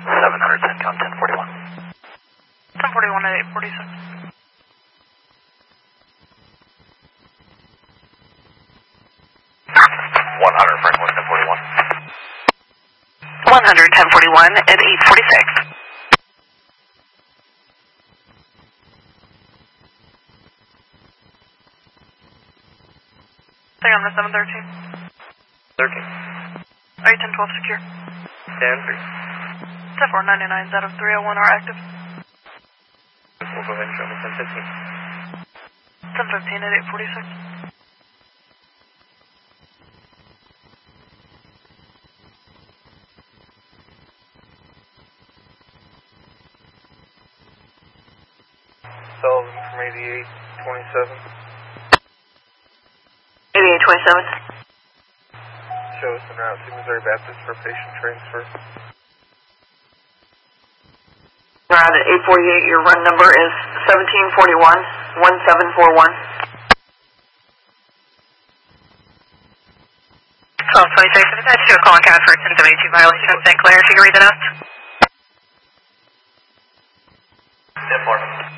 700, CENTCOM 1041. 1041 at 846. 100, Franklin 1041. 100, 1041 at 846. Stay on the 713. 13. Are you 1012 secure? 10-3. 10499 out of 301 are active. We'll go ahead and show me 1015. 1015 at 846. Sullivan from 8827. 8827. Show us en route to Missouri Baptist for patient transfer. Around at 848, your run number is 1741 1741. 1226, if attached to a calling card for a 1072 violation of St. Clair, if you can read that out. 10-4.